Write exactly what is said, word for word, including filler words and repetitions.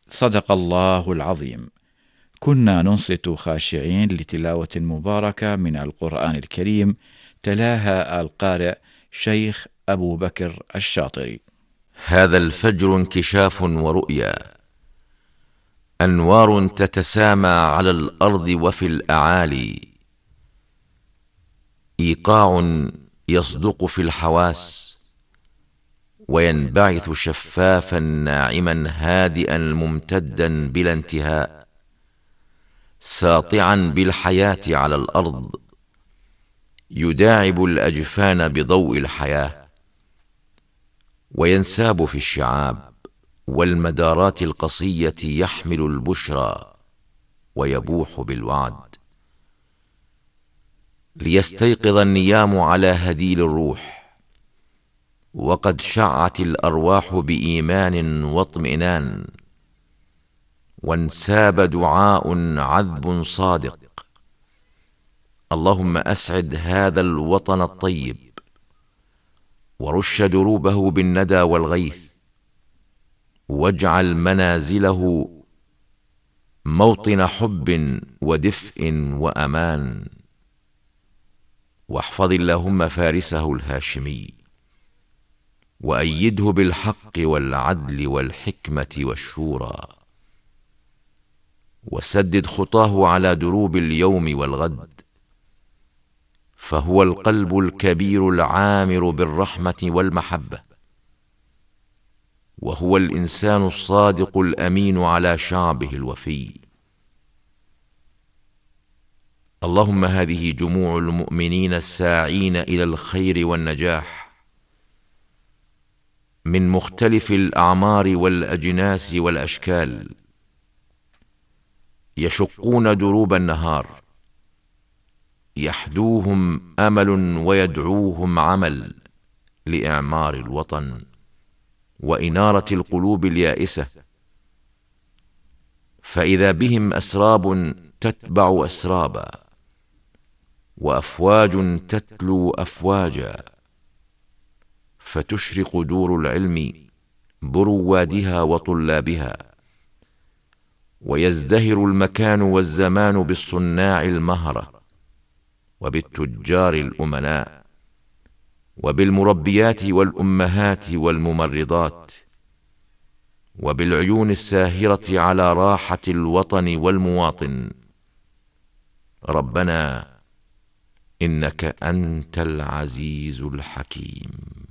صدق الله العظيم. كنا ننصت خاشعين لتلاوة مباركة من القرآن الكريم، تلاها القارئ شيخ أبو بكر الشاطري. هذا الفجر انكشاف ورؤيا، أنوار تتسامى على الأرض وفي الأعالي، إيقاع يصدق في الحواس وينبعث شفافا ناعما هادئا ممتدا بلا انتهاء، ساطعا بالحياة على الأرض، يداعب الأجفان بضوء الحياة، وينساب في الشعاب والمدارات القصية يحمل البشرى ويبوح بالوعد، ليستيقظ النيام على هديل الروح، وقد شعت الأرواح بإيمان واطمئنان، وانساب دعاء عذب صادق: اللهم أسعد هذا الوطن الطيب، ورش دروبه بالندى والغيث، واجعل منازله موطن حب ودفء وأمان، واحفظ اللهم فارسه الهاشمي، وأيده بالحق والعدل والحكمة والشورى، وسدد خطاه على دروب اليوم والغد، فهو القلب الكبير العامر بالرحمة والمحبة، وهو الإنسان الصادق الأمين على شعبه الوفي. اللهم هذه جموع المؤمنين الساعين إلى الخير والنجاح من مختلف الأعمار والأجناس والأشكال، يشقون دروب النهار، يحدوهم أمل ويدعوهم عمل لإعمار الوطن وإنارة القلوب اليائسة، فإذا بهم أسراب تتبع أسرابا، وأفواج تتلو أفواجا، فتشرق دور العلم بروادها وطلابها، ويزدهر المكان والزمان بالصناع المهرة، وبالتجار الأمناء، وبالمربيات والأمهات والممرضات، وبالعيون الساهرة على راحة الوطن والمواطن. ربنا إنك أنت العزيز الحكيم.